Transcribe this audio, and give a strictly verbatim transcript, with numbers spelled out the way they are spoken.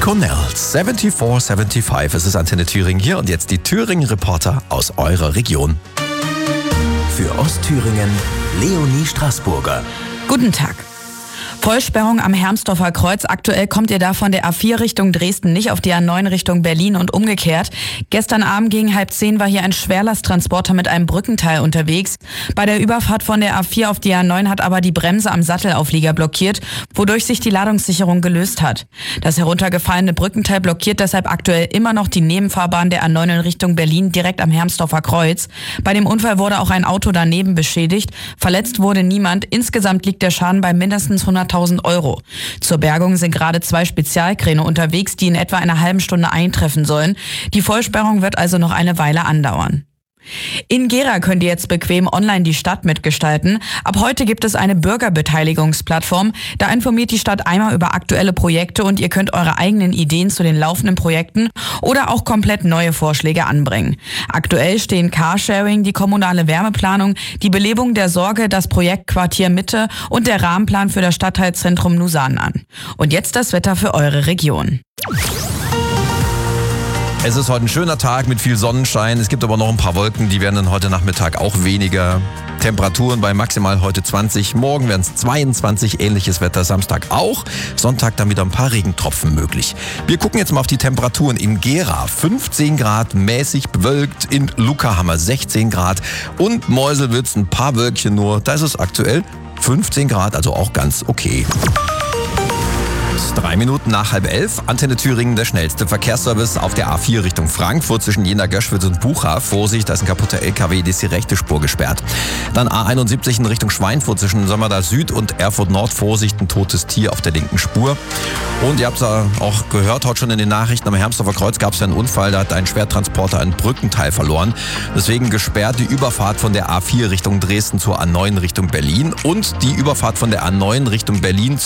Cornell, vierundsiebzig fünfundsiebzig. Es ist Antenne Thüringen hier und jetzt die Thüringen-Reporter aus eurer Region. Für Ostthüringen, Leonie Straßburger. Guten Tag. Vollsperrung am Hermsdorfer Kreuz. Aktuell kommt ihr da von der A vier Richtung Dresden nicht auf die A neun Richtung Berlin und umgekehrt. Gestern Abend gegen halb zehn war hier ein Schwerlasttransporter mit einem Brückenteil unterwegs. Bei der Überfahrt von der A vier auf die A neun hat aber die Bremse am Sattelauflieger blockiert, wodurch sich die Ladungssicherung gelöst hat. Das heruntergefallene Brückenteil blockiert deshalb aktuell immer noch die Nebenfahrbahn der A neun in Richtung Berlin direkt am Hermsdorfer Kreuz. Bei dem Unfall wurde auch ein Auto daneben beschädigt. Verletzt wurde niemand. Insgesamt liegt der Schaden bei mindestens hunderttausend Euro. Zur Bergung sind gerade zwei Spezialkräne unterwegs, die in etwa einer halben Stunde eintreffen sollen. Die Vollsperrung wird also noch eine Weile andauern. In Gera könnt ihr jetzt bequem online die Stadt mitgestalten. Ab heute gibt es eine Bürgerbeteiligungsplattform. Da informiert die Stadt einmal über aktuelle Projekte und ihr könnt eure eigenen Ideen zu den laufenden Projekten oder auch komplett neue Vorschläge anbringen. Aktuell stehen Carsharing, die kommunale Wärmeplanung, die Belebung der Sorge, das Projekt Quartier Mitte und der Rahmenplan für das Stadtteilzentrum Nusan an. Und jetzt das Wetter für eure Region. Es ist heute ein schöner Tag mit viel Sonnenschein. Es gibt aber noch ein paar Wolken, die werden dann heute Nachmittag auch weniger. Temperaturen bei maximal heute zwanzig, morgen werden es zweiundzwanzig, ähnliches Wetter Samstag auch. Sonntag dann wieder ein paar Regentropfen möglich. Wir gucken jetzt mal auf die Temperaturen. In Gera fünfzehn Grad, mäßig bewölkt. In Lucca haben wir sechzehn Grad und Meuselwitz ein paar Wölkchen nur. Da ist es aktuell fünfzehn Grad, also auch ganz okay. Drei Minuten nach halb elf. Antenne Thüringen, der schnellste Verkehrsservice auf der A vier Richtung Frankfurt zwischen Jena, Göschwitz und Bucha. Vorsicht, da ist ein kaputter L K W, die ist die rechte Spur gesperrt. Dann A einundsiebzig in Richtung Schweinfurt zwischen Sommerda Süd und Erfurt Nord. Vorsicht, ein totes Tier auf der linken Spur. Und ihr habt es auch gehört, heute schon in den Nachrichten, am Hermsdorfer Kreuz gab es ja einen Unfall, da hat ein Schwertransporter ein Brückenteil verloren. Deswegen gesperrt die Überfahrt von der A vier Richtung Dresden zur A neun Richtung Berlin und die Überfahrt von der A neun Richtung Berlin